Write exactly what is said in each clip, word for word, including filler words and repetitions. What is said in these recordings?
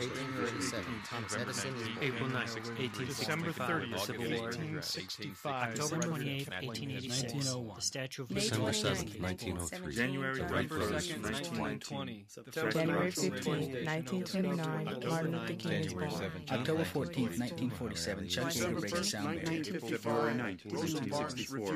eighteen forty-seven, Thomas Edison is born. April ninth, eighteen December sixty-five, thirtieth, Civil War. eighteen sixty-five. October December twenty-eighth, eighteen eighty-six, nineteen oh one. the Statue of May Liberty. December twenty-ninth, seventh, nineteen oh three. January November second, nineteen twenty. January fifteenth, nineteen twenty-nine, Martin Luther King is born. October fourteenth, nineteen forty-seven, Chuck Yeager breaks a sound barrier. February ninth, nineteen sixty-four,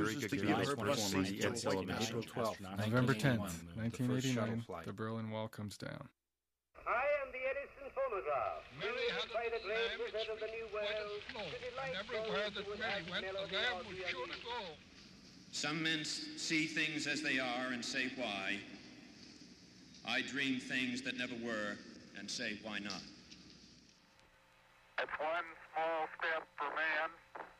April twelfth, November tenth, nineteen eighty-nine, the Berlin Wall comes down. I am the Edison phonograph. Mary had a By the little lamb great which of the new world, flow, to delight and everywhere that those who Mary would went, have the melody lamb of would the surely Edison. go. Some men see things as they are and say why. I dream things that never were and say why not. It's one small step for man,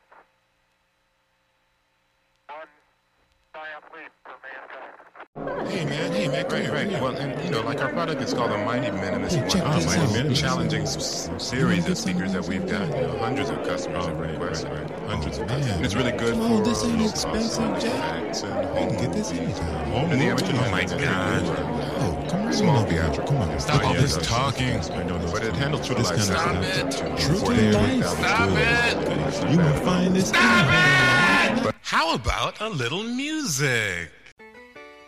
one giant leap for mankind. Hey man, hey man, right, right. Well, and you know, like our product is called the Mighty Minimus Hey, check one. this Mighty out. Minimus, challenging s- s- series of speakers that we've got. You know, hundreds of customers have requested, hundreds of customers. And it's really good Come on, for this ain't uh, expensive, Jack. acts and I home can get this movies. anytime. Home And the movies, amateur, oh my that's god. Oh, come on. Small Come on. theatrical. Come on. Stop all Yeah, this that's- talking. I know this. But it handles true to This life. kind of stuff. stuff. True True to life. Stop it. You gonna find this. Stop it. How about a little music?